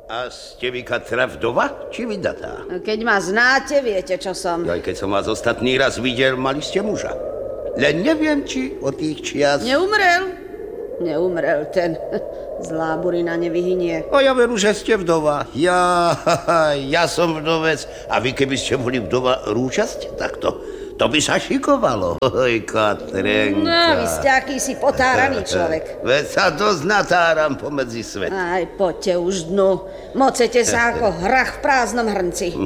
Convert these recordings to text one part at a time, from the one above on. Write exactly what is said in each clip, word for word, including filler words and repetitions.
A ste vy, Katra, vdova, či vydatá? Keď ma znáte, viete, čo som. Aj keď som vás ostatný raz videl, mali ste muža. Len neviem, či od tých čias... Neumrel? Neumrel ten. Zlá burina nevyhynie. A ja veru, že ste vdova. Ja, ja som vdovec. A vy, keby ste boli vdova, rúča ste takto. To by sa šikovalo. Oj, Katrenka. No, vy ste akýsi potáraný človek. Veď sa dosť natáram pomedzi svet. Aj, poďte už dnu. Mocete sa ako hrach v prázdnom hrnci.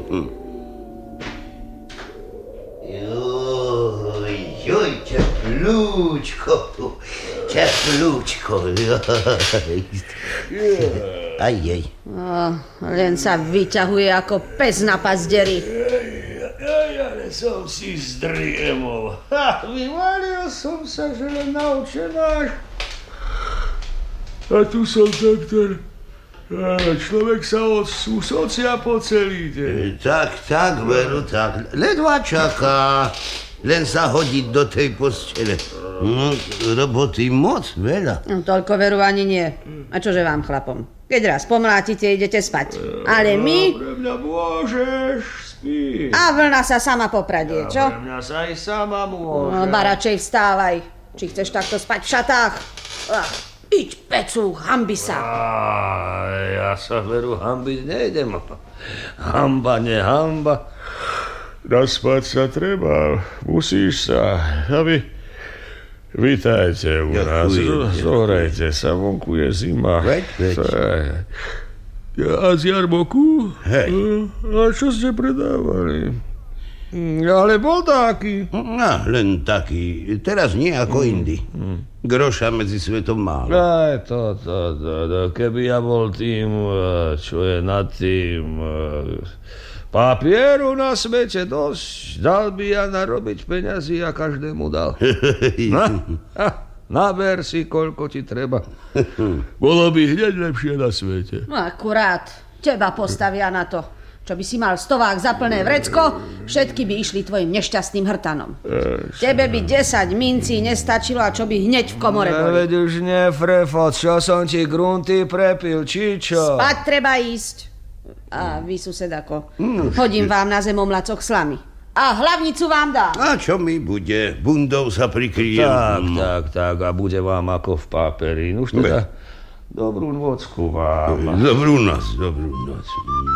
Joj, joj, teplúčko. Teplúčko, joj. Aj jej. Oh, len sa vyťahuje ako pes na pazderi. Ja som si zdriemol. Ha, vyvalil som sa, že len naučenáš. A tu som takto... Človek sa odsúsocia po celý deň. Tak, tak, veru, tak. Ledva čaká. Len sa hodiť do tej postele. No, roboty moc veľa. No, toľko veru ani nie. A čože vám, chlapom? Keď raz pomlátite, idete spať. Ale my... Pre mňa môžeš spí. A vlna sa sama popradie, čo? Pre mňa sa aj sama môže. No, baračej vstávaj. Či chceš takto spať v šatách? Ach, iď, pecu, hambi sa. Á, ja sa veru hambiť nejdem. Hamba, nehamba. Naspať sa treba. Musíš sa. A vy... Vítajte u nás. Zohrajte sa, vonku je zima. Veď, veď. A z jarmoku? Hej. A čo ste predávali? Ale bol taký. No, len taký. Teraz nie ako indy. Groša medzi svetom málo. Aj to, to, to, to. Keby ja bol tým, čo je nad tým... Papieru na svete dosť. Dal by ja narobiť peňazí a každému dal. No, naber si, koľko ti treba. Bolo by hneď lepšie na svete. No akurát. Teba postavia na to. Čo by si mal stovák za plné vrecko, všetky by išli tvojim nešťastným hrtanom. Tebe by desať mincí nestačilo a čo by hneď v komore boli. Veď už nefrefot, čo som ti grunty prepil, či čo? Spať treba ísť. A vy, susedako, hodím vám na zemomlacoch slamy. A hlavnicu vám dám. A čo mi bude? Bundou sa prikryjem. Tak, tak, tak. A bude vám ako v páperi. Už teda dobrú nocku vám. Dobrú noc, dobrú noc.